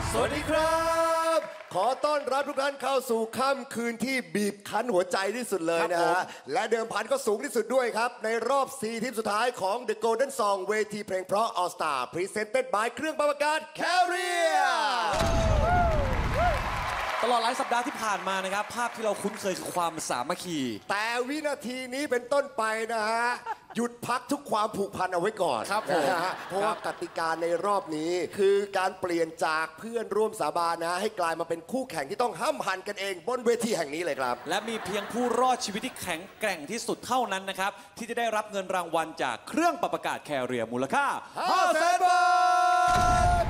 สวัสดีครับขอต้อนรับทุกท่านเข้าสู่ค่ำคืนที่บีบคั้นหัวใจที่สุดเลยนะฮะและเดิมพันก็สูงที่สุดด้วยครับในรอบ 4 ทีมสุดท้ายของ The Golden Song เวทีเพลงเพราะ All Star Presented by เครื่องปรับอากาศ Carrier ตลอดหลายสัปดาห์ที่ผ่านมานะครับภาพที่เราคุ้นเคยคือความสามัคคีแต่วินาทีนี้เป็นต้นไปนะฮะหยุดพักทุกความผูกพันเอาไว้ก่อนครับผมนะฮะเพราะว่ากติกาในรอบนี้คือการเปลี่ยนจากเพื่อนร่วมสาบานนะให้กลายมาเป็นคู่แข่งที่ต้องห้ำหันกันเองบนเวทีแห่งนี้เลยครับและมีเพียงผู้รอดชีวิตที่แข็งแกร่งที่สุดเท่านั้นนะครับที่จะได้รับเงินรางวัลจากเครื่องปรับอากาศแคเรียมูลค่า 500,000 บาท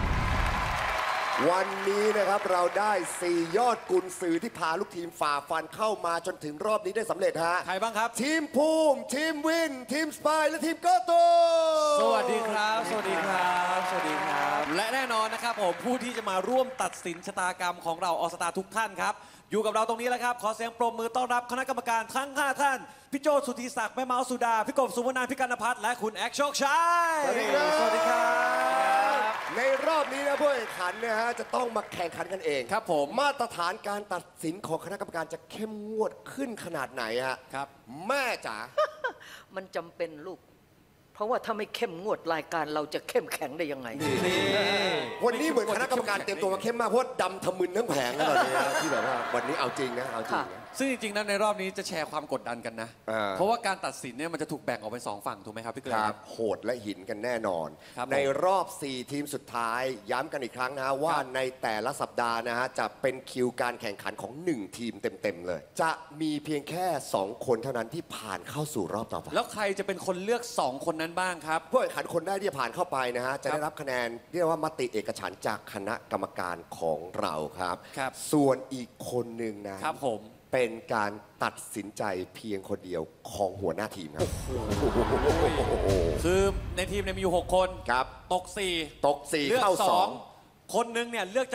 วันนี้นะครับเราได้ 4 ยอดกุนซือที่พาลูกทีมฝ่าฟันเข้ามาจนถึงรอบนี้ได้สำเร็จฮะใครบ้างครับทีมภูมิ ทีมวิน ทีมสปายและทีมโกโตสวัสดีครับ สวัสดีครับ สวัสดีครับ และแน่นอนนะครับผมผู้ที่จะมาร่วมตัดสินชะตากรรมของเราออสตาทุกท่านครับอยู่กับเราตรงนี้แล้วครับขอเสียงปรบมือต้อนรับคณะกรรมการทั้ง 5 ท่านพี่โจสุทธิศักดิ์แม่เมาสุดาพี่กบสุวรรณพี่กันพัฒน์และคุณแอคโชคชัยสวัสดีครับสวัสดีครับในรอบนี้นะผู้แข่งขันเนี่ยฮะจะต้องมาแข่งขันกันเองครับผมมาตรฐานการตัดสินของคณะกรรมการจะเข้มงวดขึ้นขนาดไหนฮะครับแม่จ๋ามันจำเป็นลูก เพราะว่าถ้าไม่เข้มงวดรายการเราจะเข้มแข็งได้ยังไงวันนี้เหมือนคณะกรรมการเตรียมตัวมาเข้มมากเพราะว่าดำทะมึนทั้งแผงนะตอนนี้นะที่แบบว่าวันนี้เอาจริงนะเอาจริงนะซึ่งจริงๆนั้นในรอบนี้จะแชร์ความกดดันกันนะอ่าเพราะว่าการตัดสินเนี่ยมันจะถูกแบ่งออกเป็น2ฝั่งถูกไหมครับพี่เกลืคอรับโหดและหินกันแน่นอนครับผมในรอบ 4 ทีมสุดท้ายย้ำกันอีกครั้งนะว่าในแต่ละสัปดาห์นะฮะจะเป็นคิวการแข่งขันของ 1 ทีมเต็มๆเลย จะมีเพียงแค่ 2 คนเท่านั้นที่ผ่านเข้าสู่รอบต่อไปแล้วใครจะเป็นคนเลือก2 คนนั้นบ้างครับผู้แข่งขันคนแรกที่จะผ่านเข้าไปนะฮะจะได้รับคะแนนเรียกว่ามติเอกฉันท์จากคณะกรรมการของเราครับครับส่วนอีกคนหนึ่งนะครับผมเป็นการตัดสินใจเพียงคนเดียวของหัวหน้าทีมครับคือในทีมเนี่ยมีอยู่6 คนครับตก4 ตก4 เลือกเข้า 2 คนนึงเนี่ยเลือก